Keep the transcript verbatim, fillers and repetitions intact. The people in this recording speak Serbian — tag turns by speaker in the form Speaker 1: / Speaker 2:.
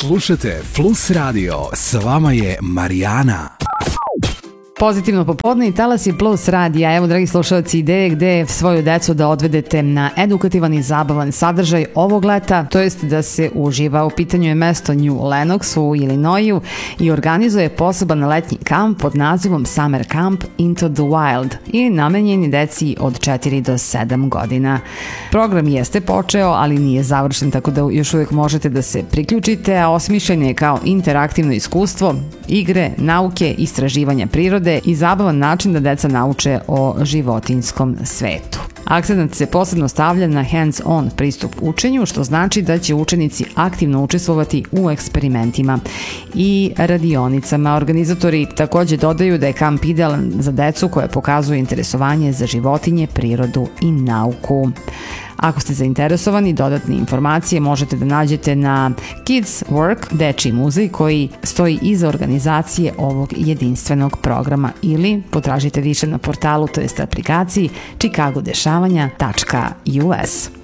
Speaker 1: Slušajte Plus Radio, s vama je Marijana.
Speaker 2: Pozitivno popodne i Talasi Plus radija. Evo, dragi slušalci, ideje gde svoju decu da odvedete na edukativan i zabavan sadržaj ovog leta, to jest da se uživa. U pitanju je mesto New Lenox u Illinoisu i organizuje poseban letnji kamp pod nazivom Summer Camp Into the Wild i namenjen je deci od četiri do sedam godina. Program jeste počeo, ali nije završen, tako da još uvijek možete da se priključite, a osmišljen je kao interaktivno iskustvo, igre, nauke, istraživanja prirode i zabavan način da deca nauče o životinjskom svetu. Akcenat se posebno stavlja na hands-on pristup učenju, što znači da će učenici aktivno učestvovati u eksperimentima i radionicama. Organizatori takođe dodaju da je kamp idealan za decu koje pokazuju interesovanje za životinje, prirodu i nauku. Ako ste zainteresovani, dodatne informacije možete da nađete na Kids Work, dečiji muzej koji stoji iza organizacije ovog jedinstvenog programa, ili potražite više na portalu, to jest aplikaciji chicago dešavanja tačka u s.